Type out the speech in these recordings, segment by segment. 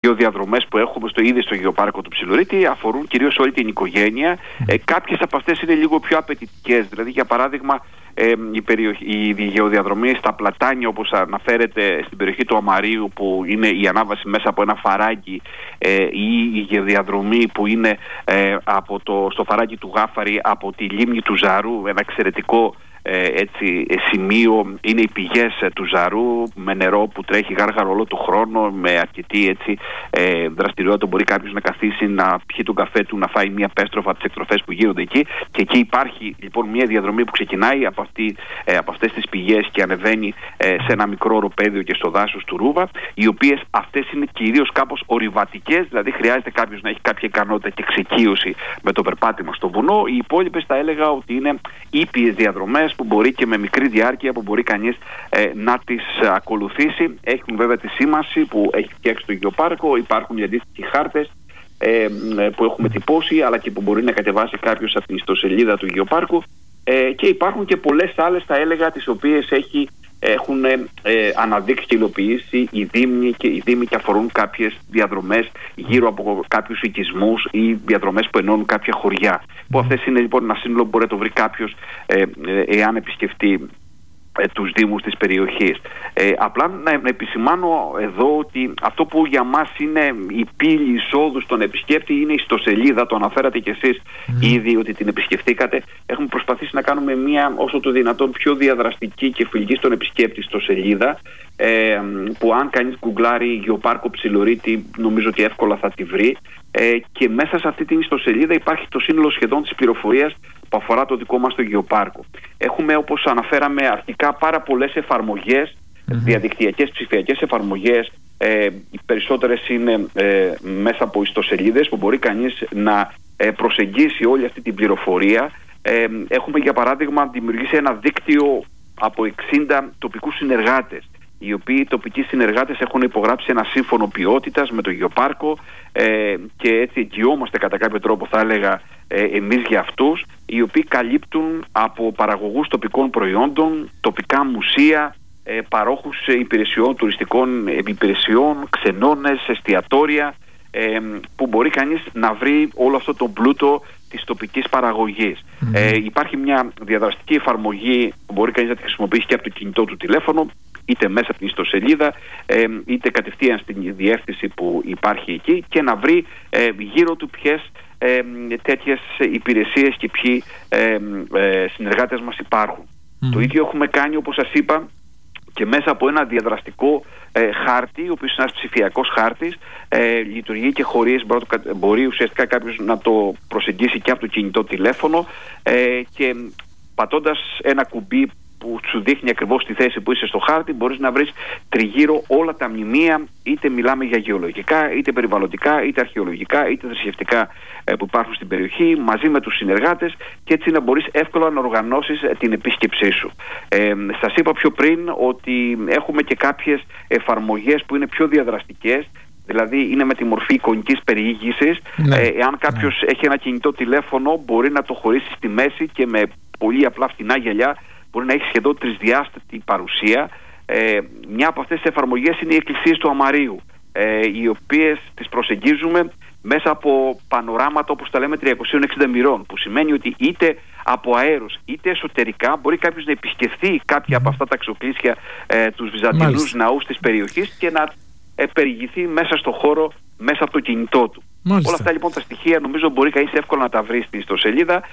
διαδρομές που έχουμε ήδη στο γεωπάρκο του Ψιλορίτη αφορούν κυρίως όλη την οικογένεια. Κάποιες από αυτές είναι λίγο πιο απαιτητικές. Δηλαδή, για παράδειγμα, η γεωδιαδρομή στα Πλατάνια, όπως αναφέρεται στην περιοχή του Αμαρίου, που είναι η ανάβαση μέσα από ένα φαράγγι, ή η γεωδιαδρομή που είναι στο φαράγγι του Γάφαρη από τη λίμνη του Ζαρού, ένα εξαιρετικό σημείο, είναι οι πηγές του Ζαρού, με νερό που τρέχει γάργαρο όλο το χρόνο, με αρκετή δραστηριότητα. Μπορεί κάποιος να καθίσει, να πιει τον καφέ του, να φάει μια πέστροφα από τις εκτροφές που γίνονται εκεί, και εκεί υπάρχει λοιπόν μια διαδρομή που ξεκινάει από αυτές τις πηγές και ανεβαίνει σε ένα μικρό οροπέδιο και στο δάσος του Ρούβα, οι οποίες αυτές είναι κυρίως κάπως ορειβατικές, δηλαδή χρειάζεται κάποιος να έχει κάποια ικανότητα και εξοικείωση με το περπάτημα στο βουνό. Οι υπόλοιπες θα έλεγα ότι είναι ήπιες διαδρομές που μπορεί και με μικρή διάρκεια, που μπορεί κανείς να τις ακολουθήσει. Έχουν βέβαια τη σήμανση που έχει φτιάξει το γεωπάρκο, υπάρχουν οι αντίστοιχοι χάρτες που έχουμε τυπώσει, αλλά και που μπορεί να κατεβάσει κάποιος από την ιστοσελίδα του γεωπάρκου, και υπάρχουν και πολλές άλλες, θα έλεγα, τις οποίες έχουν αναδείξει και υλοποιήσει οι δήμοι και αφορούν κάποιες διαδρομές γύρω από κάποιους οικισμούς ή διαδρομές που ενώνουν κάποια χωριά. Που αυτές είναι λοιπόν ένα σύνολο που μπορεί να το βρει κάποιος εάν επισκεφτεί τους δήμους της περιοχής. Απλά να επισημάνω εδώ ότι αυτό που για μας είναι η πύλη εισόδου στον επισκέπτη είναι η ιστοσελίδα. Το αναφέρατε κι εσείς ήδη ότι την επισκεφτήκατε. Έχουμε προσπαθήσει να κάνουμε μια όσο το δυνατόν πιο διαδραστική και φιλική στον επισκέπτη ιστοσελίδα, που αν κανείς γκουγκλάρει γεωπάρκο Ψιλορίτη, νομίζω ότι εύκολα θα τη βρει, και μέσα σε αυτή την ιστοσελίδα υπάρχει το σύνολο σχεδόν της πληροφορίας που αφορά το δικό μας το γεωπάρκο. Έχουμε, όπως αναφέραμε αρχικά, πάρα πολλές εφαρμογές, διαδικτυακές ψηφιακές εφαρμογές. Οι περισσότερες είναι μέσα από ιστοσελίδες που μπορεί κανείς να προσεγγίσει όλη αυτή την πληροφορία. Έχουμε, για παράδειγμα, δημιουργήσει ένα δίκτυο από 60 τοπικούς συνεργάτες, οι οποίοι τοπικοί συνεργάτες έχουν υπογράψει ένα σύμφωνο ποιότητας με το γεωπάρκο, και έτσι εγγυόμαστε κατά κάποιο τρόπο, θα έλεγα, εμείς για αυτούς, οι οποίοι καλύπτουν από παραγωγούς τοπικών προϊόντων, τοπικά μουσεία, παρόχους υπηρεσιών, τουριστικών υπηρεσιών, ξενώνες, εστιατόρια, που μπορεί κανείς να βρει όλο αυτό το πλούτο της τοπικής παραγωγής. Υπάρχει μια διαδραστική εφαρμογή που μπορεί κανείς να τη χρησιμοποιήσει και από το κινητό του τηλέφωνο, είτε μέσα από την ιστοσελίδα, είτε κατευθείαν στην διεύθυνση που υπάρχει εκεί, και να βρει γύρω του ποιες τέτοιες υπηρεσίες και ποιοι συνεργάτες μας υπάρχουν. Το ίδιο έχουμε κάνει, όπως σας είπα, και μέσα από ένα διαδραστικό χάρτη, ο οποίος είναι ένας ψηφιακός χάρτης, λειτουργεί και χωρίς, μπορεί ουσιαστικά κάποιος να το προσεγγίσει και από το κινητό τηλέφωνο, και πατώντας ένα κουμπί που σου δείχνει ακριβώς τη θέση που είσαι στο χάρτη, μπορείς να βρεις τριγύρω όλα τα μνημεία, είτε μιλάμε για γεωλογικά, είτε περιβαλλοντικά, είτε αρχαιολογικά, είτε θρησκευτικά, που υπάρχουν στην περιοχή, μαζί με τους συνεργάτες, και έτσι να μπορείς εύκολα να οργανώσεις την επίσκεψή σου. Σας είπα πιο πριν ότι έχουμε και κάποιες εφαρμογές που είναι πιο διαδραστικές, δηλαδή είναι με τη μορφή εικονικής περιήγησης. Εάν κάποιος έχει ένα κινητό τηλέφωνο, μπορεί να το χωρίσει στη μέση και με πολύ απλά φτηνά γυαλιά μπορεί να έχει σχεδόν τρισδιάστατη παρουσία. Μια από αυτές τις εφαρμογές είναι οι εκκλησίες του Αμαρίου, οι οποίες τις προσεγγίζουμε μέσα από πανοράματα, όπως τα λέμε, 360 μοιρών, που σημαίνει ότι είτε από αέρος είτε εσωτερικά μπορεί κάποιος να επισκεφθεί κάποια από αυτά τα αξιοκλήσια, τους βυζαντινούς ναούς της περιοχής, και να περιηγηθεί μέσα στο χώρο, μέσα από το κινητό του. Όλα αυτά λοιπόν τα στοιχεία νομίζω μπορεί κανείς εύκολα να τα βρει στην ιστοσελίδα,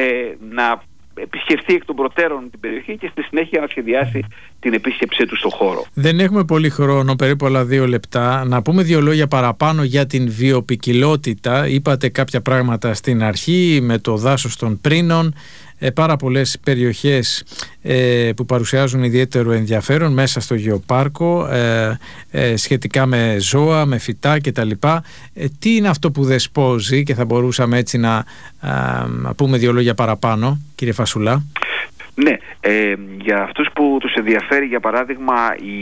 να επισκεφθεί εκ των προτέρων την περιοχή και στη συνέχεια να σχεδιάσει την επίσκεψή του στον χώρο. Δεν έχουμε πολύ χρόνο, περίπου άλλα 2 λεπτά. Να πούμε 2 λόγια παραπάνω για την βιοποικιλότητα. Είπατε κάποια πράγματα στην αρχή με το δάσος των Πρίνων, πάρα πολλές περιοχές που παρουσιάζουν ιδιαίτερο ενδιαφέρον μέσα στο γεωπάρκο, σχετικά με ζώα, με φυτά κτλ. Τι είναι αυτό που δεσπόζει, και θα μπορούσαμε έτσι να πούμε 2 λόγια παραπάνω, κύριε Φασουλά? Ναι, για αυτούς που τους ενδιαφέρει, για παράδειγμα,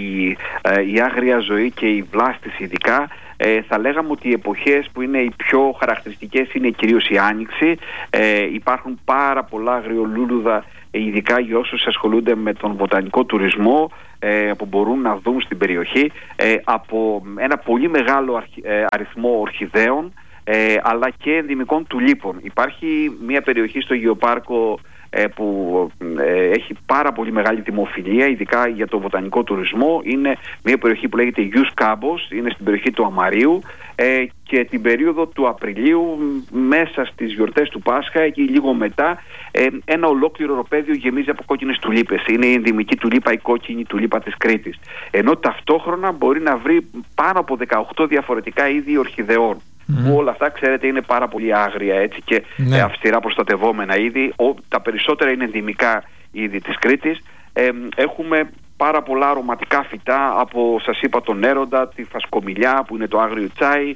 η άγρια ζωή και η βλάστηση ειδικά, θα λέγαμε ότι οι εποχές που είναι οι πιο χαρακτηριστικές είναι κυρίως η Άνοιξη. Υπάρχουν πάρα πολλά αγριολούλουδα ειδικά για όσους ασχολούνται με τον βοτανικό τουρισμό, που μπορούν να δουν στην περιοχή από ένα πολύ μεγάλο αριθμό ορχιδέων, αλλά και ενδυμικών τουλίπων. Υπάρχει μια περιοχή στο γεωπάρκο που έχει πάρα πολύ μεγάλη δημοφιλία, ειδικά για το βοτανικό τουρισμό. Είναι μια περιοχή που λέγεται Γιους Κάμπος, είναι στην περιοχή του Αμαρίου, και την περίοδο του Απριλίου, μέσα στις γιορτές του Πάσχα, εκεί λίγο μετά, ένα ολόκληρο οροπέδιο γεμίζει από κόκκινες τουλίπες. Είναι η ενδυμική τουλίπα, η κόκκινη τουλίπα της Κρήτης. Ενώ ταυτόχρονα μπορεί να βρει πάνω από 18 διαφορετικά είδη ορχιδεών. Που όλα αυτά, ξέρετε, είναι πάρα πολύ άγρια, έτσι, και αυστηρά προστατευόμενα είδη. Τα περισσότερα είναι ενδυμικά είδη της Κρήτης. Έχουμε πάρα πολλά αρωματικά φυτά, από, σας είπα, τον έροντα, τη φασκομηλιά που είναι το άγριο τσάι,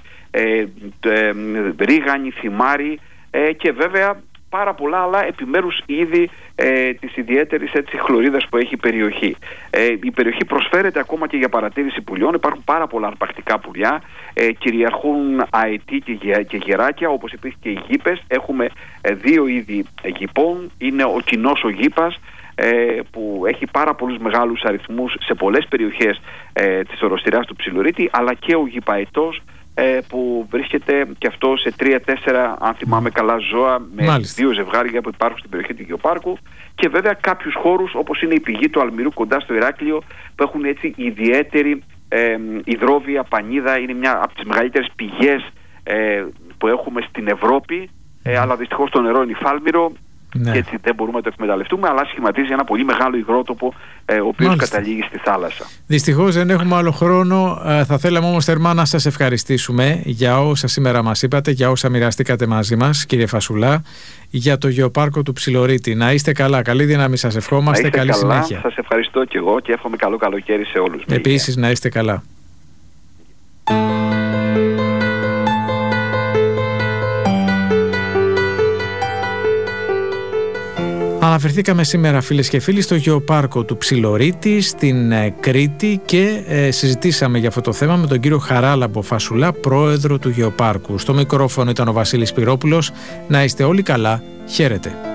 ρίγανη, θυμάρι, και βέβαια πάρα πολλά άλλα επιμέρους είδη της ιδιαίτερης, έτσι, χλωρίδας που έχει η περιοχή. Η περιοχή προσφέρεται ακόμα και για παρατήρηση πουλιών. Υπάρχουν πάρα πολλά αρπακτικά πουλιά, κυριαρχούν αετοί και γεράκια, όπως επίσης και οι γήπες. Έχουμε δύο είδη γηπών. Είναι ο κοινός ο γήπας, που έχει πάρα πολλούς μεγάλους αριθμούς σε πολλές περιοχές της οροσειράς του Ψιλορίτη, αλλά και ο γηπαετός, που βρίσκεται και αυτό σε 3-4, αν θυμάμαι καλά, ζώα, με δύο ζευγάρια που υπάρχουν στην περιοχή του Γεωπάρκου, και βέβαια κάποιους χώρους όπως είναι η πηγή του Αλμυρού κοντά στο Ηράκλειο, που έχουν έτσι ιδιαίτερη υδρόβια πανίδα. Είναι μια από τις μεγαλύτερες πηγές που έχουμε στην Ευρώπη, αλλά δυστυχώς το νερό είναι υφάλμυρο. Και έτσι δεν μπορούμε να το εκμεταλλευτούμε, αλλά σχηματίζει ένα πολύ μεγάλο υγρότοπο, ο οποίος καταλήγει στη θάλασσα. Δυστυχώς δεν έχουμε άλλο χρόνο. Θα θέλαμε όμως θερμά να σας ευχαριστήσουμε για όσα σήμερα μας είπατε, για όσα μοιραστήκατε μαζί μας, κύριε Φασουλά, για το γεωπάρκο του Ψιλορίτη. Να είστε καλά, καλή δύναμη σας ευχόμαστε, καλή συνέχεια. Σας ευχαριστώ και εγώ και εύχομαι καλό καλοκαίρι σε όλους. Επίσης, να είστε καλά. Αναφερθήκαμε σήμερα, φίλες και φίλοι, στο γεωπάρκο του Ψιλορίτη στην Κρήτη και συζητήσαμε για αυτό το θέμα με τον κύριο Χαράλαμπο Φασουλά, πρόεδρο του γεωπάρκου. Στο μικρόφωνο ήταν ο Βασίλης Πυρόπουλος. Να είστε όλοι καλά. Χαίρετε.